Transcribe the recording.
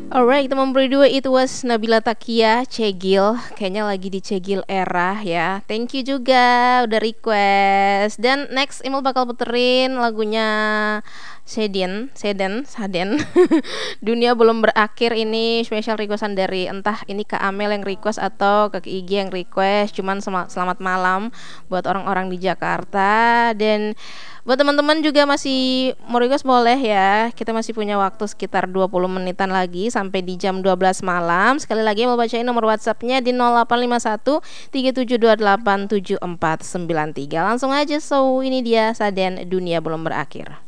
Alright, teman berdua, it was Nabila Takia, Cegil. Kayaknya lagi di Cegil era ya. Thank you juga udah request. Dan next Imul bakal puterin lagunya Saden. Dunia belum berakhir, ini special requestan dari entah ini Kak Amel yang request atau Kak Igi yang request. Cuman selamat malam buat orang-orang di Jakarta. Dan buat teman-teman juga masih mau request boleh ya. Kita masih punya waktu sekitar 20 menitan lagi sampai di jam 12 malam. Sekali lagi mau bacain nomor WhatsApp-nya di 0851 3728 7493. Langsung aja, so ini dia Saden Dunia Belum Berakhir.